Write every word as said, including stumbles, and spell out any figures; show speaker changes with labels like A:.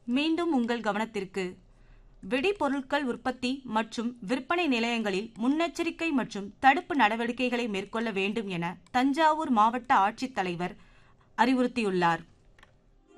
A: மீண்டும் உங்கள் கவனத்திற்கு. வெடிபொருட்கள் உற்பத்தி மற்றும் விற்பனை நிலையங்களில் முன்னெச்சரிக்கை மற்றும் தடுப்பு நடவடிக்கைகளை மேற்கொள்ள வேண்டும் என தஞ்சாவூர் மாவட்ட ஆட்சித்தலைவர் அறிவுறுத்தியுள்ளார்.